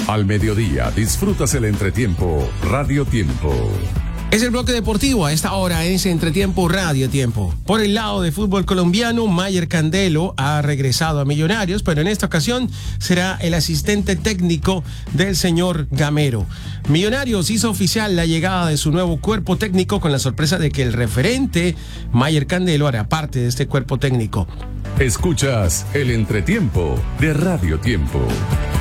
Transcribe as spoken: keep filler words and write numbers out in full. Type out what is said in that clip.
Al mediodía disfrutas el entretiempo Radio Tiempo. Es el bloque deportivo a esta hora, es Entretiempo Radio Tiempo. Por el lado de fútbol colombiano, Mayer Candelo ha regresado a Millonarios, pero en esta ocasión será el asistente técnico del señor Gamero. Millonarios hizo oficial la llegada de su nuevo cuerpo técnico con la sorpresa de que el referente Mayer Candelo hará parte de este cuerpo técnico. Escuchas el Entretiempo de Radio Tiempo.